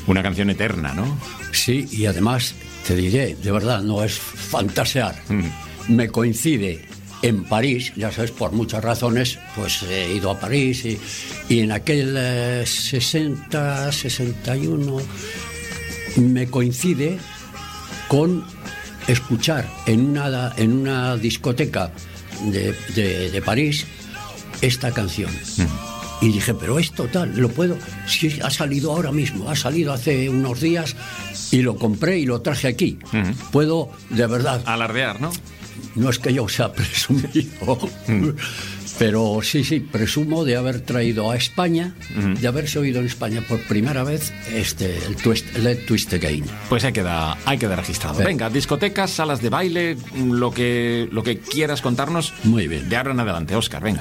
Una canción eterna, ¿no? Sí, y además, te diré, de verdad, no es fantasear. Me coincide en París, ya sabes, por muchas razones, pues he ido a París y en aquel 60, 61 me coincide con escuchar en una discoteca de París esta canción. Y dije, pero es total, lo puedo, si ha salido ahora mismo, ha salido hace unos días y lo compré y lo traje aquí. Puedo, de verdad, alardear, ¿no? No es que yo sea presumido, pero sí, presumo de haber traído a España, de haberse oído en España por primera vez el Let Twist Again. Pues ahí queda registrado. Venga, discotecas, salas de baile, lo que quieras contarnos. Muy bien. De ahora en adelante, Óscar, venga.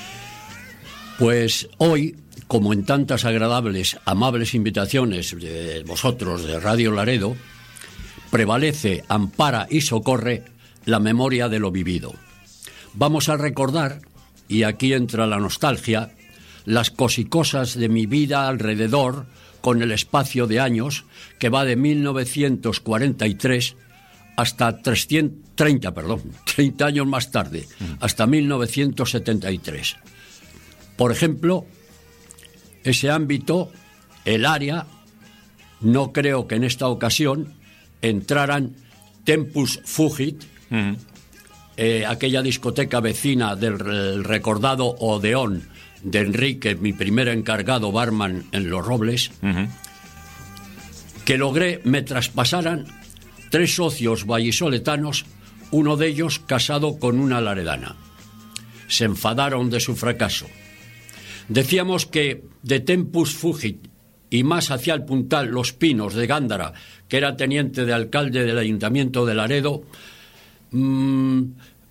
Pues hoy, como en tantas agradables, amables invitaciones de vosotros de Radio Laredo, prevalece, ampara y socorre la memoria de lo vivido. Vamos a recordar, y aquí entra la nostalgia, las cosicosas de mi vida alrededor, con el espacio de años que va de 1943 hasta 30 años más tarde, hasta 1973. Por ejemplo, ese ámbito, el área, no creo que en esta ocasión entraran Tempus Fugit, aquella discoteca vecina del recordado Odeón de Enrique, mi primer encargado barman en Los Robles, que logré me traspasaran 3 socios vallisoletanos, uno de ellos casado con una laredana. Se enfadaron de su fracaso. Decíamos que de Tempus Fugit y más hacia el puntal Los Pinos de Gándara, que era teniente de alcalde del Ayuntamiento de Laredo, no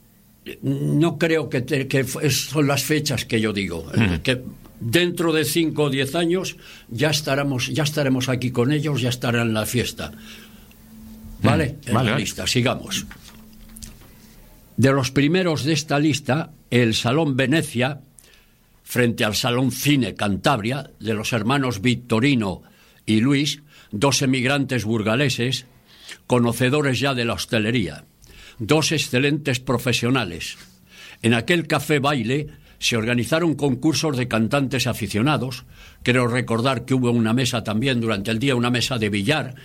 creo que son las fechas que yo digo, que dentro de 5 o 10 años ya estaremos aquí con ellos, ya estarán en la fiesta. ¿Vale? La lista, sigamos. De los primeros de esta lista, el Salón Venecia, frente al Salón Cine Cantabria, de los hermanos Victorino y Luis, 2 emigrantes burgaleses, conocedores ya de la hostelería, 2 excelentes profesionales. En aquel café baile se organizaron concursos de cantantes aficionados. Creo recordar que hubo una mesa también durante el día, una mesa de billar.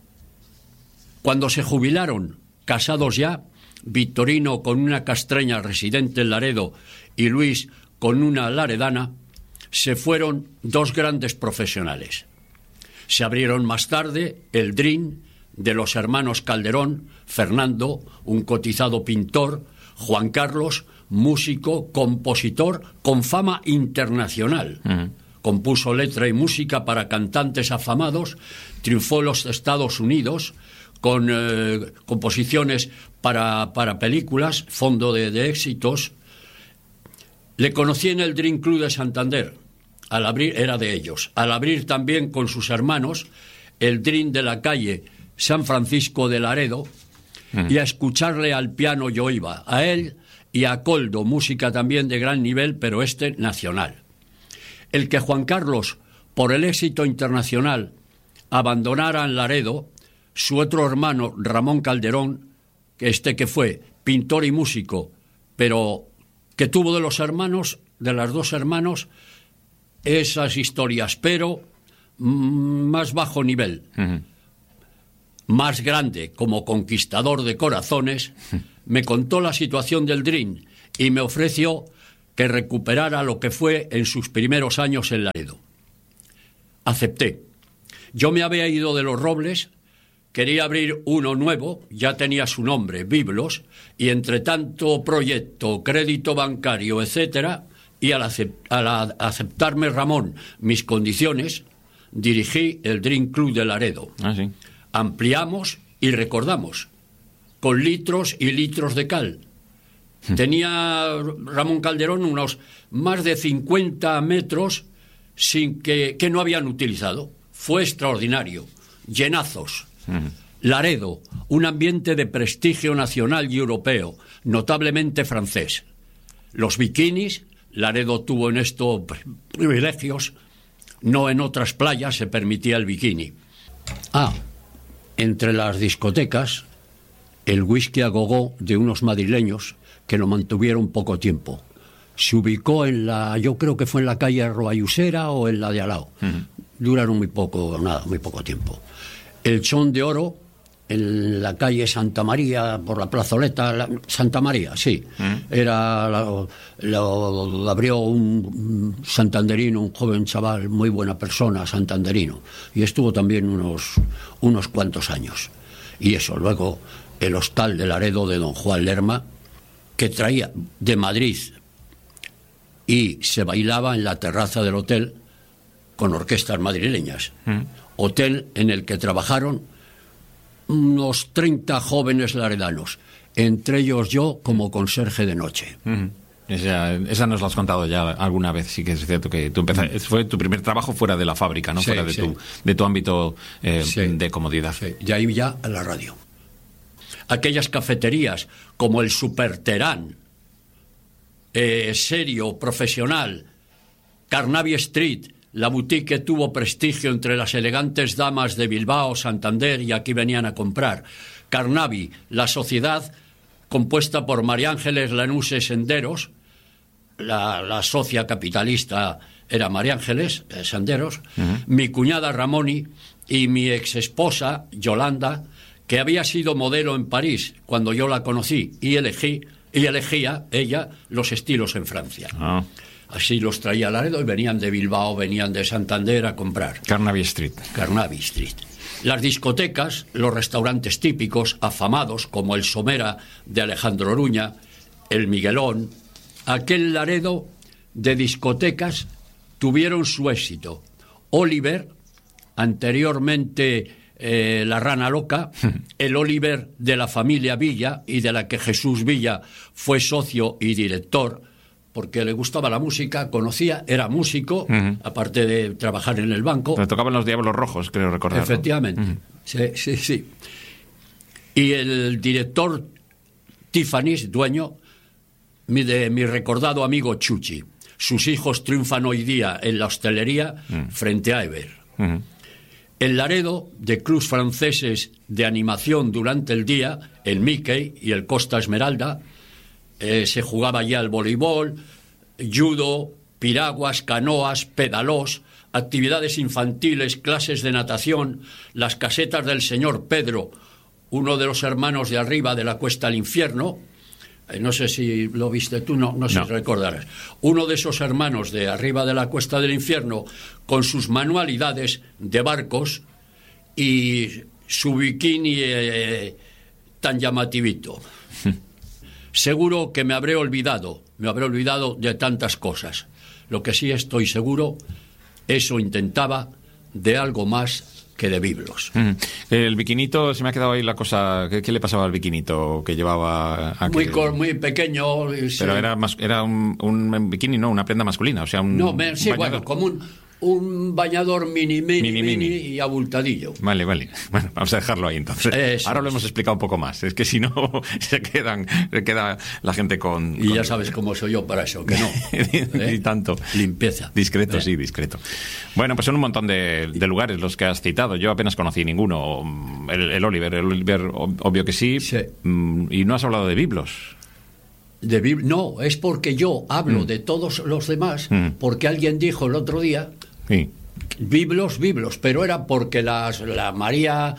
Cuando se jubilaron, casados ya, Victorino con una castreña residente en Laredo y Luis con una laredana, se fueron 2 grandes profesionales. Se abrieron más tarde el DRIN de los hermanos Calderón, Fernando, un cotizado pintor, Juan Carlos, músico, compositor con fama internacional. Compuso letra y música para cantantes afamados, triunfó en los Estados Unidos con composiciones para películas, fondo de éxitos. Le conocí en el Dream Club de Santander, al abrir, era de ellos, al abrir también con sus hermanos el Dream de la calle San Francisco de Laredo, y a escucharle al piano yo iba, a él y a Coldo, música también de gran nivel, pero nacional. El que Juan Carlos, por el éxito internacional, abandonara en Laredo, su otro hermano Ramón Calderón, que fue pintor y músico, pero que tuvo de los hermanos, de las 2 hermanos, esas historias, pero más bajo nivel. Más grande, como conquistador de corazones, me contó la situación del Dream y me ofreció que recuperara lo que fue en sus primeros años en Laredo. Acepté. Yo me había ido de Los Robles, quería abrir uno nuevo, ya tenía su nombre, Biblos, y entre tanto proyecto, crédito bancario, etcétera, y al aceptarme Ramón mis condiciones, dirigí el Dream Club de Laredo. Sí. Ampliamos y recordamos, con litros y litros de cal. Tenía Ramón Calderón unos más de 50 metros que no habían utilizado. Fue extraordinario. Llenazos. Laredo, un ambiente de prestigio nacional y europeo, notablemente francés. Los bikinis, Laredo tuvo en esto privilegios, no en otras playas se permitía el bikini. Entre las discotecas, el whisky a gogó de unos madrileños que lo mantuvieron poco tiempo. Se ubicó yo creo que fue en la calle Roayusera o en la de Alao. Duraron muy poco tiempo. El Chón de Oro, en la calle Santa María, por la plazoleta, Santa María, sí. Lo abrió un santanderino, un joven chaval, muy buena persona, santanderino. Y estuvo también unos cuantos años. Y eso, luego el Hostal de Laredo de don Juan Lerma, que traía de Madrid y se bailaba en la terraza del hotel con orquestas madrileñas. Hotel en el que trabajaron unos 30 jóvenes laredanos, entre ellos yo como conserje de noche. Esa nos la has contado ya alguna vez. Sí que es cierto que tú empezaste, fue tu primer trabajo fuera de la fábrica, ¿no? Fuera de tu ámbito de comodidad. Sí. Y ahí ya a la radio. Aquellas cafeterías como el Super Terán, serio, profesional, Carnaby Street, la boutique que tuvo prestigio entre las elegantes damas de Bilbao, Santander, y aquí venían a comprar. Carnaby, la sociedad compuesta por María Ángeles Lanuse Senderos, la socia capitalista era María Ángeles Senderos, mi cuñada Ramoni y mi exesposa Yolanda, que había sido modelo en París cuando yo la conocí y elegía ella los estilos en Francia. Así los traía a Laredo y venían de Bilbao, venían de Santander a comprar. Carnaby Street. Las discotecas, los restaurantes típicos, afamados, como el Somera de Alejandro Oruña, el Miguelón. Aquel Laredo de discotecas tuvieron su éxito. Oliver, anteriormente La Rana Loca, el Oliver de la familia Villa y de la que Jesús Villa fue socio y director, porque le gustaba la música, era músico, aparte de trabajar en el banco. Pero tocaban los Diablos Rojos, creo recordar. Efectivamente, sí. Y el director Tiffany's, dueño de mi recordado amigo Chuchi. Sus hijos triunfan hoy día en la hostelería frente a Ever. El Laredo, de clubs franceses de animación durante el día, el Mickey y el Costa Esmeralda. Se jugaba ya el voleibol, judo, piraguas, canoas, pedalós, actividades infantiles, clases de natación, las casetas del señor Pedro, uno de los hermanos de arriba de la Cuesta al Infierno. No sé si lo viste tú, no sé si recordarás. Uno de esos hermanos de arriba de la Cuesta del Infierno, con sus manualidades de barcos y su bikini tan llamativito. Seguro que me habré olvidado de tantas cosas. Lo que sí estoy seguro, eso intentaba de algo más que de biblos. El biquinito, se me ha quedado ahí la cosa. ¿Qué le pasaba al biquinito que llevaba? Muy pequeño. Pero era un bikini, no, una prenda masculina, o sea, un bañador. Bueno, como un bañador mini y abultadillo. Vale. Bueno, vamos a dejarlo ahí entonces. Ahora lo hemos explicado un poco más. Es que si no, se queda la gente con... Y ya sabes cómo soy yo para eso, que no. Y tanto. Limpieza. Discreto, sí, discreto. Bueno, pues son un montón de lugares los que has citado. Yo apenas conocí ninguno. El Oliver, obvio que sí. Y no has hablado de biblos. No, es porque yo hablo de todos los demás, porque alguien dijo el otro día... Sí. Biblos, pero era porque la María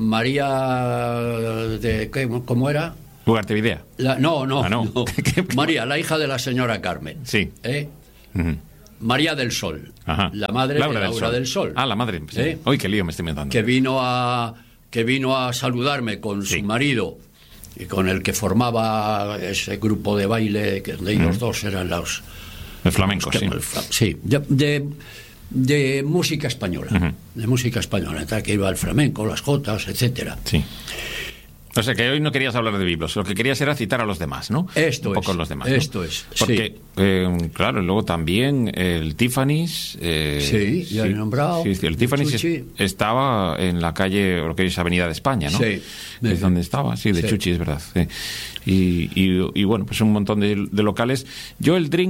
de... ¿Cómo era? Ugartevidea. No. María, la hija de la señora Carmen. Sí. María del Sol. Ajá. La madre de Laura del Sol. La madre. Sí. Uy, qué lío me estoy inventando. Que vino a saludarme con su marido y con el que formaba ese grupo de baile, que de ellos dos eran los flamencos, sí. De música española, de música española, que iba al flamenco, las jotas, etcétera. Sí. O sea, que hoy no querías hablar de biblos, lo que querías era citar a los demás, ¿no? Esto un poco es. Los demás, ¿no? Esto es. Porque, claro, luego también el Tiffany's... ya he nombrado. Sí, el Tiffany's estaba en la calle, lo que es Avenida de España, ¿no? Sí. Es donde estaba, de Chuchi, es verdad. Sí. Y bueno, pues un montón de locales. Yo el drink...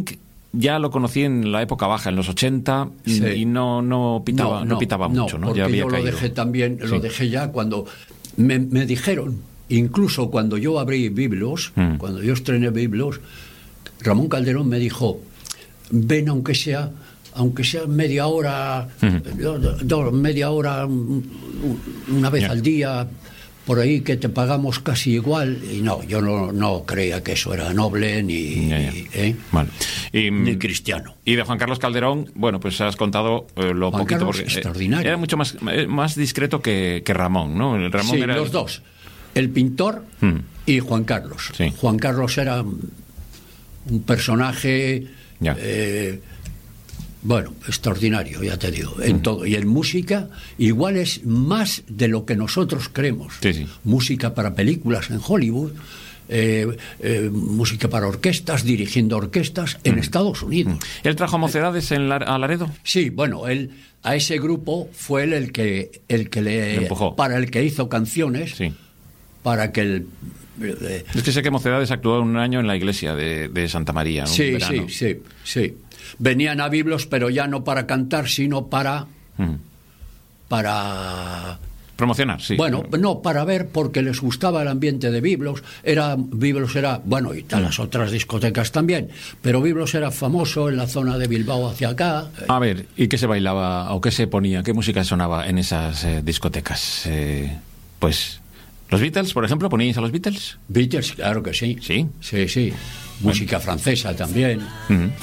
ya lo conocí en la época baja, en los 80, Sí. y no pitaba mucho, ¿no? Porque Ya había yo lo caído. dejé también, Sí. lo dejé ya cuando me dijeron, incluso cuando yo abrí Biblos, cuando yo estrené Biblos, Ramón Calderón me dijo, ven aunque sea media hora, media hora, una vez Ya. al día, por ahí, que te pagamos casi igual. Y no, yo no creía que eso era noble ni, Ya. ¿eh? Vale. Ni cristiano. Y de Juan Carlos Calderón, bueno, pues has contado lo Juan poquito, Carlos, porque extraordinario. era mucho más discreto que Ramón, ¿no? El Ramón Sí, era los dos, el pintor y Juan Carlos. Sí. Juan Carlos era un personaje, Ya. bueno, extraordinario, ya te digo, en todo. Y en música, igual es más de lo que nosotros creemos. Sí, sí. Música para películas en Hollywood, música para orquestas, dirigiendo orquestas en Estados Unidos. ¿Él trajo Mocedades a Laredo? Sí, bueno, él a ese grupo fue él el que le empujó. para el que hizo canciones, Sí. para que el Es que sé que Mocedades actuó un año en la iglesia de Santa María, ¿no? Un sí, verano. sí. Venían a Biblos, pero ya no para cantar, sino para Promocionar, sí. bueno, no, para ver, porque les gustaba el ambiente de Biblos. Biblos era, bueno, y las otras discotecas también, pero Biblos era famoso en la zona de Bilbao hacia acá. A ver, ¿y qué se bailaba o qué se ponía? ¿Qué música sonaba en esas discotecas? Pues, ¿los Beatles, por ejemplo? ¿Poníais a los Beatles? Beatles, claro que sí. Sí. Sí. Música francesa también.